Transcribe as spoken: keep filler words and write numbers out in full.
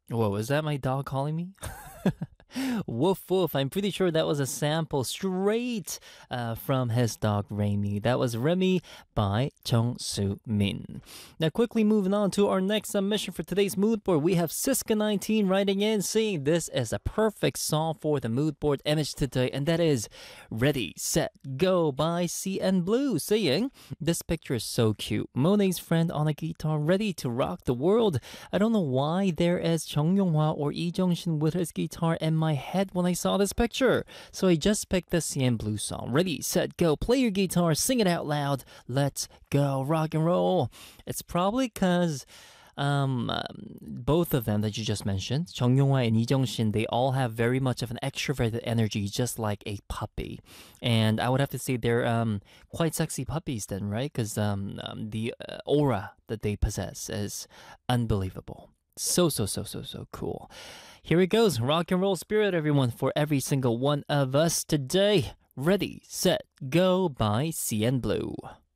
Whoa, is that my dog calling me? Woof woof. I'm pretty sure that was a sample straight uh, from his dog Remy. That was Remy by Chung Soo Min. Now, quickly moving on to our next submission for today's mood board, we have Siska nineteen writing in saying this is a perfect song for the mood board image today, and that is Ready, Set, Go by C N Blue, saying this picture is so cute. Monet's friend on a guitar ready to rock the world. I don't know why there is Chung Yonghwa or Lee Jung-shin with his guitar in my head when I saw this picture. So I just picked the C N Blue song. Ready, set, go. Play your guitar, sing it out loud. Let's go, rock and roll. It's probably because um, um, both of them that you just mentioned, Chung Yonghwa and Lee Jung-shin, they all have very much of an extroverted energy, just like a puppy. And I would have to say they're um, quite sexy puppies then, right? Because um, um, the uh, aura that they possess is unbelievable. So, so, so, so, so cool. Here it goes. Rock and roll spirit, everyone, for every single one of us today. Ready, set, go by C N Blue.